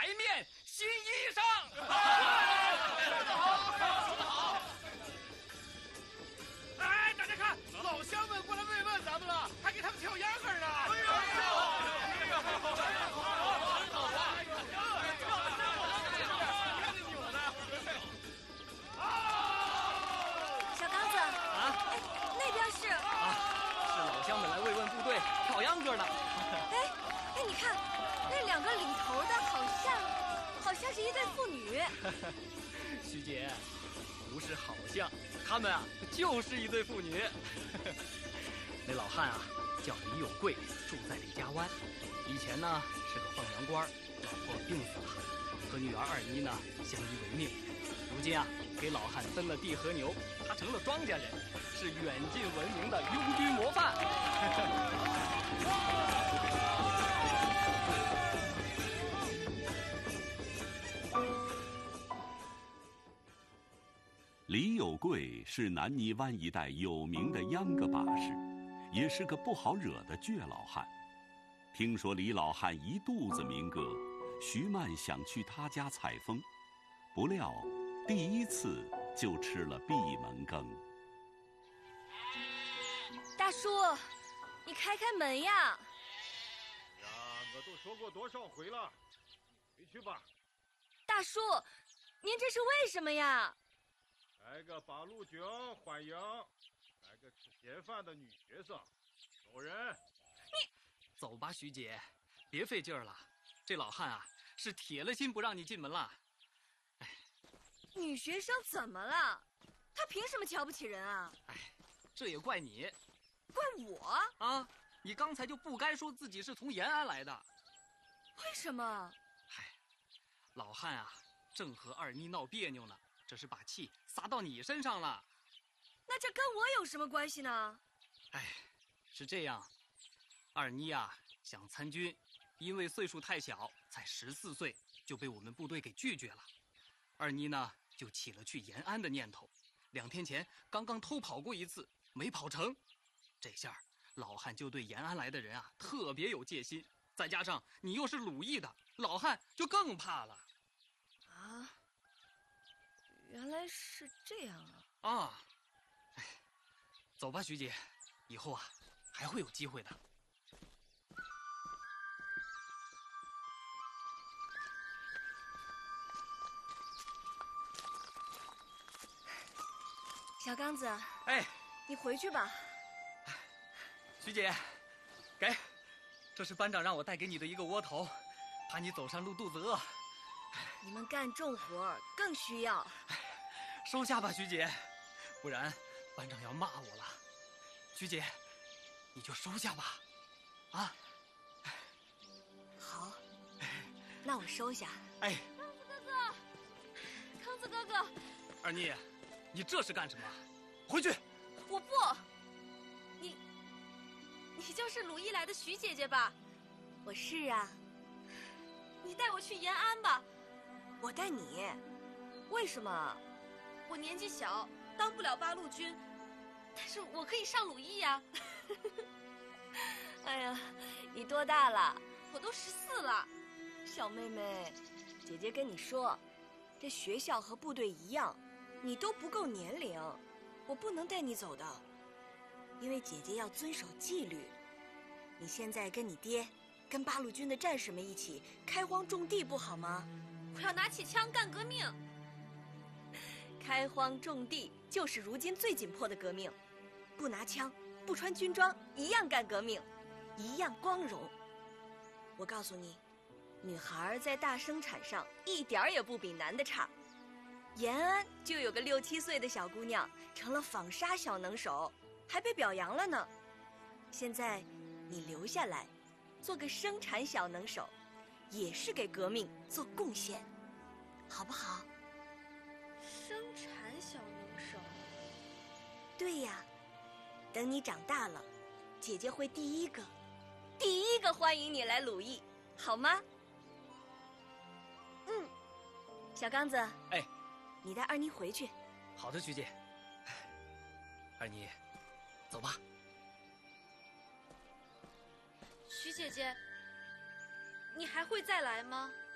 面新衣裳。 哎，大家看，老乡们过来慰问咱们了，还给他们挑烟盒呢。 小刚子啊，哎，那边是是老乡们来慰问部队挑秧歌呢。 哎，你看那两个领头的，好像是一对父女。 徐姐，不是好像，他们啊就是一对父女。那老汉啊叫李有贵，住在李家湾。以前呢是个放羊官，老婆病死了，和女儿二妮呢相依为命。如今啊给老汉分了地和牛，他成了庄稼人，是远近闻名的拥军模范。 李有贵是南泥湾一带有名的秧歌把式，也是个不好惹的倔老汉。听说李老汉一肚子民歌，徐曼想去他家采风，不料第一次就吃了闭门羹。 大叔，你开开门呀！ 呀，我都说过多少回了，回去吧。 大叔，您这是为什么呀？ 来个八路军欢迎，来个吃闲饭的女学生，走人。 走吧，徐姐，别费劲儿了。这老汉啊是铁了心不让你进门了。哎， 女学生怎么了？她凭什么瞧不起人啊？ 哎，这也怪你。 怪我啊！你刚才就不该说自己是从延安来的。 为什么？ 嗨，老汉啊正和二妮闹别扭呢，这是把气撒到你身上了。 那这跟我有什么关系呢？ 哎，是这样，二妮啊想参军，因为岁数太小，才14岁就被我们部队给拒绝了。二妮呢就起了去延安的念头，2天前刚刚偷跑过一次，没跑成。这下老汉就对延安来的人啊特别有戒心，再加上你又是鲁艺的，老汉就更怕了。 啊，原来是这样啊！ 啊，哎，走吧，徐姐，以后啊还会有机会的。 小刚子， 哎， 你回去吧。 徐姐，给，这是班长让我带给你的一个窝头，怕你走山路肚子饿。 你们干重活更需要。 收下吧，徐姐，不然班长要骂我了。徐姐，你就收下吧，啊。 好，那我收下。 哎， 康子哥哥， 二妮，你这是干什么？回去！ 我不。你就是鲁艺来的徐姐姐吧？我是啊。你带我去延安吧。我带你？为什么？我年纪小，当不了八路军，但是我可以上鲁艺呀。哎呀，你多大了？我都14了。小妹妹，姐姐跟你说，这学校和部队一样，你都不够年龄，我不能带你走的。因为姐姐要遵守纪律。你现在跟你爹，跟八路军的战士们一起开荒种地不好吗？我要拿起枪干革命。开荒种地就是如今最紧迫的革命，不拿枪，不穿军装，一样干革命，一样光荣。我告诉你，女孩在大生产上一点儿也不比男的差。延安就有个6、7岁的小姑娘成了纺纱小能手，还被表扬了呢。现在你留下来，做个生产小能手，也是给革命做贡献，好不好？生产小能手？对呀，等你长大了，姐姐会第一个欢迎你来鲁艺，好吗？嗯，小刚子， 哎， 你带二妮回去。 好的，徐姐。二妮，走吧。 徐姐姐，你还会再来吗？